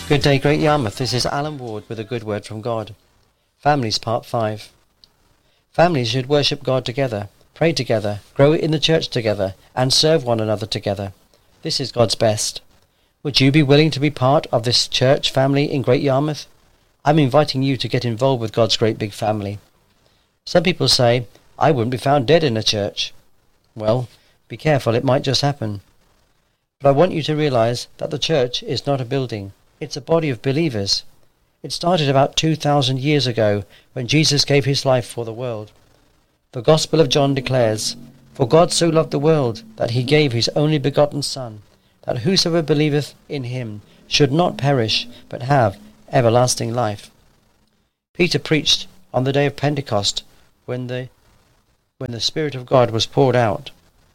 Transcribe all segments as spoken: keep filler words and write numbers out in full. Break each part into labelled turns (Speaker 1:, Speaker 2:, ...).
Speaker 1: Good day, Great Yarmouth. This is Alan Ward with a good word from God. Families, Part five. Families should worship God together, pray together, grow in the church together, and serve one another together. This is God's best. Would you be willing to be part of this church family in Great Yarmouth? I'm inviting you to get involved with God's great big family. Some people say, I wouldn't be found dead in a church. Well, be careful, it might just happen. But I want you to realize that the church is not a building. It's a body of believers. It started about two thousand years ago when Jesus gave his life for the world. The Gospel of John declares, For God so loved the world that he gave his only begotten Son, that whosoever believeth in him should not perish, but have everlasting life. Peter preached on the day of Pentecost when the, when the Spirit of God was poured out.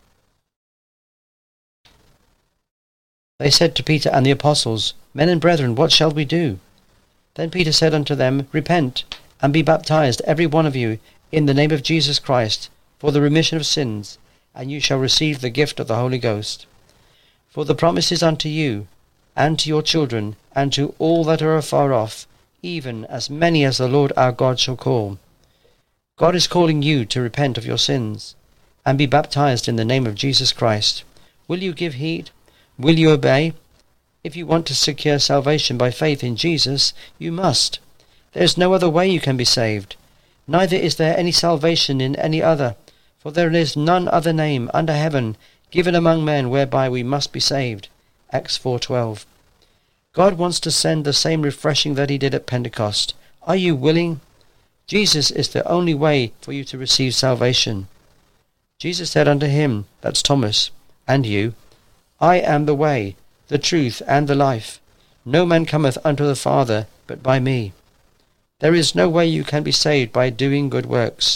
Speaker 1: They said to Peter and the apostles, Men and brethren, what shall we do? Then Peter said unto them, Repent, and be baptized, every one of you, in the name of Jesus Christ, for the remission of sins, and you shall receive the gift of the Holy Ghost. For the promise is unto you, and to your children, and to all that are afar off, even as many as the Lord our God shall call. God is calling you to repent of your sins, and be baptized in the name of Jesus Christ. Will you give heed? Will you obey? If you want to secure salvation by faith in Jesus, you must. There is no other way you can be saved. Neither is there any salvation in any other, for there is none other name under heaven given among men whereby we must be saved. Acts four twelve. God wants to send the same refreshing that he did at Pentecost. Are you willing? Jesus is the only way for you to receive salvation. Jesus said unto him, that's Thomas, and you, I am the way, the truth, and the life. No man cometh unto the Father but by me. There is no way you can be saved by doing good works.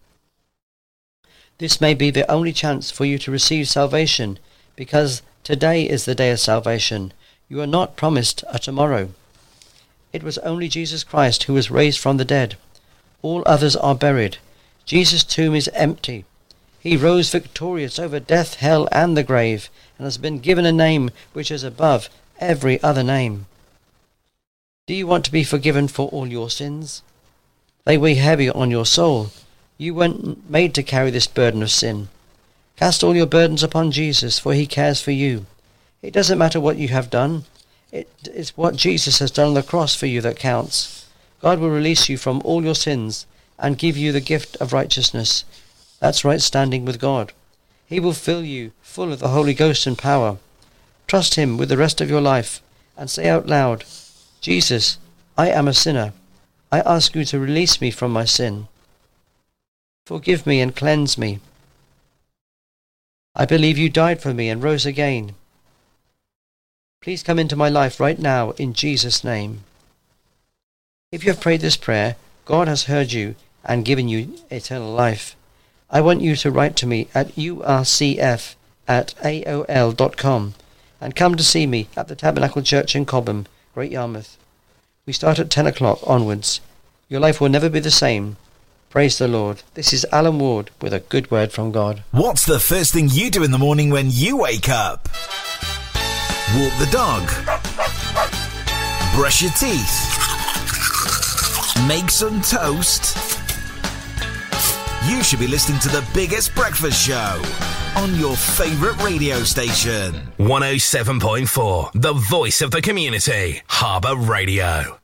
Speaker 1: This may be the only chance for you to receive salvation, because today is the day of salvation. You are not promised a tomorrow. It was only Jesus Christ who was raised from the dead. All others are buried. Jesus' tomb is empty. He rose victorious over death, hell, and the grave, and has been given a name which is above every other name. Do you want to be forgiven for all your sins? They weigh heavy on your soul. You weren't made to carry this burden of sin. Cast all your burdens upon Jesus, for he cares for you. It doesn't matter what you have done. It is what Jesus has done on the cross for you that counts. God will release you from all your sins and give you the gift of righteousness. That's right standing with God. He will fill you full of the Holy Ghost and power. Trust him with the rest of your life and say out loud, Jesus, I am a sinner. I ask you to release me from my sin. Forgive me and cleanse me. I believe you died for me and rose again. Please come into my life right now in Jesus' name. If you have prayed this prayer, God has heard you and given you eternal life. I want you to write to me at U R C F at A O L dot com and come to see me at the Tabernacle Church in Cobham, Great Yarmouth. We start at ten o'clock onwards. Your life will never be the same. Praise the Lord. This is Alan Ward with a good word from God.
Speaker 2: What's the first thing you do in the morning when you wake up? Walk the dog. Brush your teeth. Make some toast. You should be listening to the biggest breakfast show on your favourite radio station.
Speaker 3: one oh seven point four, the voice of the community, Harbour Radio.